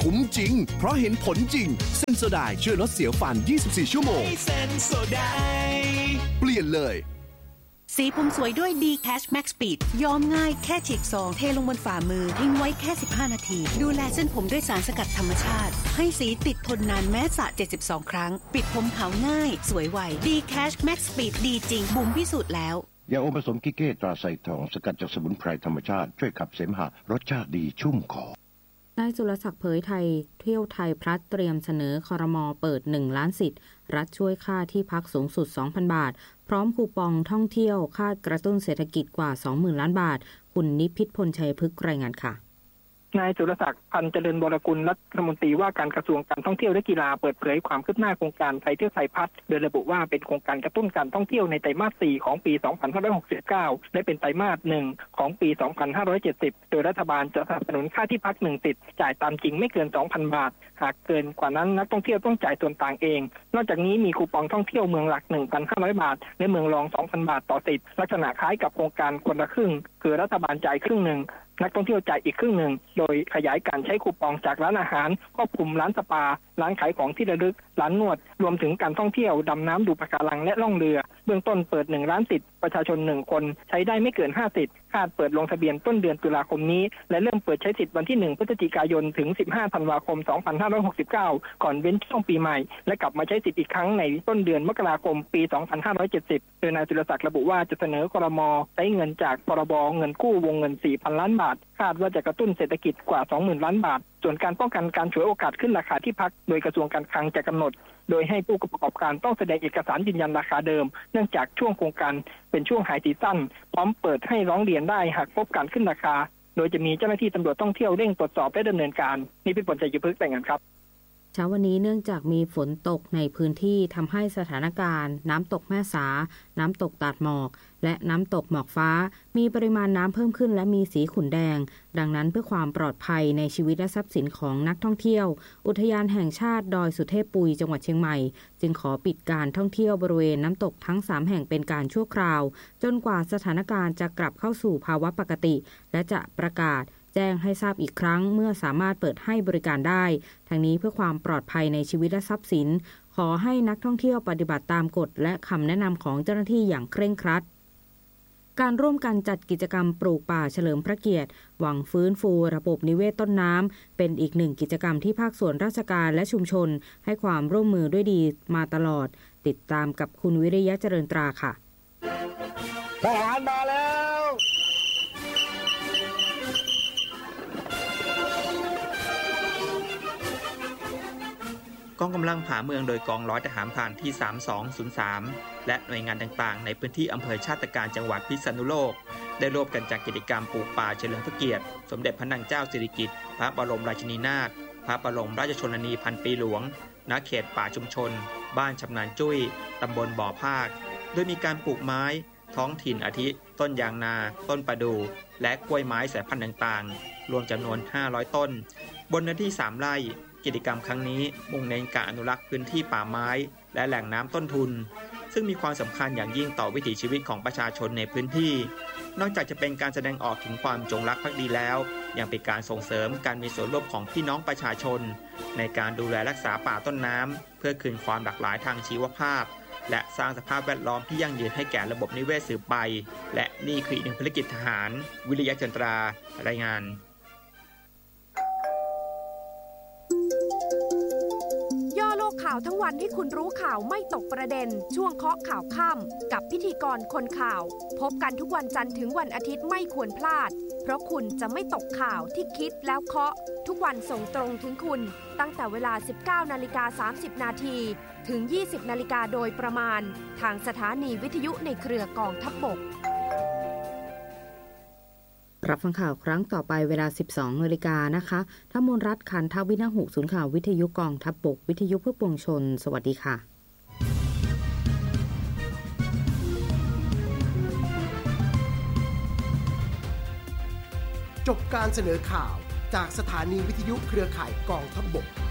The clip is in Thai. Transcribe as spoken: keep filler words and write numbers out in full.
คุ้มจริงเพราะเห็นผลจริงเซนโซไดช่วยลดเสียวฟันยี่สิบสี่ชั่วโมงเซนโซไดเปลี่ยนเลยสีผมสวยด้วย D-Cash Max Speed ย้อมง่ายแค่ฉีกซองเทลงบนฝ่ามือทิ้งไว้แค่สิบห้านาทีดูแลเส้นผมด้วยสารสกัดธรรมชาติให้สีติดทนนานแม้สระเจ็ดสิบสองครั้งปิดผมขาวง่ายสวยไว D-Cash Max Speed ดีจริงบุ๋มพิสูจน์แล้วยาอมผสมกิเก้ตราไซทองสกัดจากสมุนไพรธรรมชาติช่วยขับเสมหะรสชาติดีชุ่มคอนายสุรศักดิ์เผยไทยเที่ยวไทยพลัสเตรียมเสนอครม.เปิดหนึ่งล้านสิทธิ์รัฐช่วยค่าที่พักสูงสุด สองพัน บาทพร้อมคูปองท่องเที่ยวคาดกระตุ้นเศรษฐกิจกว่า สองหมื่น ล้านบาทคุณนิพิษพลชัยพฤกษ์รายงานค่ะนายสุรศักดิ์พันเจริญวรกุลรัฐมนตรีว่าการกระทรวงการท่องเที่ยวและกีฬาเปิดเผยความคืบหน้าโครงการไทยเที่ยวไทยพัฒน์โดยระบุว่าเป็นโครงการกระตุ้นการท่องเที่ยวในไตรมาสสี่ของปีสองพันห้าร้อยหกสิบเก้าและเป็นไตรมาสหนึ่งของปีสองพันห้าร้อยเจ็ดสิบโดยรัฐบาลจะสนับสนุนค่าที่พักหนึ่งติดจ่ายตามจริงไม่เกิน สองพัน บาทหากเกินกว่านั้นนักท่องเที่ยวต้องจ่ายส่วนต่างเองนอกจากนี้มีคูปองท่องเที่ยวเมืองหลัก หนึ่งพันห้าร้อย บาทและเมืองรอง สองพัน บาทต่อสิทธิ์ลักษณะคล้ายกับโครงการคนละครึ่งคือรัฐบาลจ่ายครึ่งนึงนักท่องเที่ยวจ่ายอีกครึ่งหนึ่งโดยขยายการใช้คูปองจากร้านอาหารครอบคลุมร้านสปาร้านขายของที่ระลึกร้านนวดรวมถึงการท่องเที่ยวดำน้ำดูปะการังและล่องเรือเบื้องต้นเปิดหนึ่งล้านสิทธิ์ประชาชนหนึ่งคนใช้ได้ไม่เกินห้าสิทธิ์คาดเปิดลงทะเบียนต้นเดือนตุลาคมนี้และเริ่มเปิดใช้สิทธิ์วันที่หนึ่งพฤศจิกายนถึงสิบห้าธันวาคมสองพันห้าร้อยหกสิบเก้าก่อนเว้นช่วงปีใหม่และกลับมาใช้สิทธิ์อีกครั้งในต้นเดือนมกราคมปีสองพันห้าร้อยเจ็ดสิบโดยนายสุรศักดิ์ระบุว่าจะเสนอครม.ใช้เงินจากพรบเงินกู้วงเงิน สี่พัน ล้านบาทคาดว่าจะกระตุ้นเศรษฐกิจกว่า สองหมื่น ล้านบาทส่วนการป้องกันการฉวยโอกาสขึ้นราคาที่พักโดยกระทรวงการคลังจะกำหนดโดยให้ผู้ประกอบการต้องแสดงเอกสารยืนยันราคาเดิมเนื่องจากช่วงโครงการเป็นช่วงไฮซีซั่นพร้อมเปิดให้ร้องเรียนได้หากพบการขึ้นราคาโดยจะมีเจ้าหน้าที่ตำรวจท่องเที่ยวเร่งตรวจสอบและดำเนินการนี่เป็นผลจากยุพฤกษ์แต่งงานครับเช้าวันนี้เนื่องจากมีฝนตกในพื้นที่ทำให้สถานการณ์น้ำตกแม่สาน้ำตกตาดหมอกและน้ำตกหมอกฟ้ามีปริมาณน้ำเพิ่มขึ้นและมีสีขุ่นแดงดังนั้นเพื่อความปลอดภัยในชีวิตและทรัพย์สินของนักท่องเที่ยวอุทยานแห่งชาติดอยสุเทพปุยจังหวัดเชียงใหม่จึงขอปิดการท่องเที่ยวบริเวณน้ำตกทั้งสามแห่งเป็นการชั่วคราวจนกว่าสถานการณ์จะกลับเข้าสู่ภาวะปกติและจะประกาศแจ้งให้ทราบอีกครั้งเมื่อสามารถเปิดให้บริการได้ทั้งนี้เพื่อความปลอดภัยในชีวิตและทรัพย์สินขอให้นักท่องเที่ยวปฏิบัติตามกฎและคำแนะนำของเจ้าหน้าที่อย่างเคร่งครัดการร่วมกันจัดกิจกรรมปลูกป่าเฉลิมพระเกียรติหวังฟื้นฟูระบบนิเวศต้นน้ำเป็นอีกหนึ่งกิจกรรมที่ภาคส่วนราชการและชุมชนให้ความร่วมมือด้วยดีมาตลอดติดตามกับคุณวิริยะเจริญตราค่ะทหารมาแล้วกองกำลังผาเมืองโดยกองร้อยทหารพรานที่สามสองศูนย์สามและหน่วยงานต่างๆในพื้นที่อำเภอชาติการจังหวัดพิษณุโลกได้ร่วมกันจัดกิจกรรมปลูกป่าเฉลิมพระเกียรติสมเด็จพระนางเจ้าสิริกิติ์พระบรมราชินีนาถพระบรมราชชนนีพันปีหลวงณเขตป่าชุมชนบ้านชำนาญจุ้ยตำบลบ่อภาคโดยมีการปลูกไม้ท้องถิ่นอาทิต้นยางนาต้นประดู่และกล้วยไม้สายพันธุ์ต่างๆรวมจำนวนห้าร้อยต้นบนเนื้อที่สามไร่กิจกรรมครั้งนี้มุ่งเน้นการอนุรักษ์พื้นที่ป่าไม้และแหล่งน้ำต้นทุนซึ่งมีความสำคัญอย่างยิ่งต่อวิถีชีวิตของประชาชนในพื้นที่นอกจากจะเป็นการแสดงออกถึงความจงรักภักดีแล้วยังเป็นการส่งเสริมการมีส่วนร่วมของพี่น้องประชาชนในการดูแลรักษาป่าต้นน้ำเพื่อคืนความหลากหลายทางชีวภาพและสร้างสภาพแวดล้อมที่ยั่งยืนให้แก่ระบบนิเวศสืบไปและนี่คืออีกหนึ่งภารกิจทหารวิริยะจันทรารายงานย่อโลกข่าวทั้งวันให้คุณรู้ข่าวไม่ตกประเด็นช่วงเคาะข่าวค่ำกับพิธีกรคนข่าวพบกันทุกวันจันทร์ถึงวันอาทิตย์ไม่ควรพลาดเพราะคุณจะไม่ตกข่าวที่คิดแล้วเคาะทุกวันส่งตรงถึงคุณตั้งแต่เวลา สิบเก้านาฬิกาสามสิบนาทีถึง ยี่สิบนาฬิกาโดยประมาณทางสถานีวิทยุในเครือกองทัพบกรับฟังข่าวครั้งต่อไปเวลา สิบสองนาฬิกานะคะถ้ามนรัตน์ขันทวินาหุศูนย์ข่าววิทยุกองทัพบกวิทยุเพื่อปวงชนสวัสดีค่ะจบการเสนอข่าวจากสถานีวิทยุเครือข่ายกองทัพบก